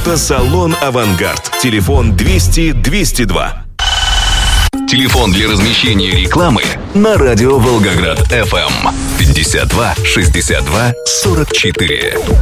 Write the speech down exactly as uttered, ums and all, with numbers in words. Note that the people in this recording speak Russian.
Автосалон «Авангард». Телефон двести двести два. Телефон для размещения рекламы на радио Волгоград эф эм пятьдесят два шестьдесят два сорок четыре.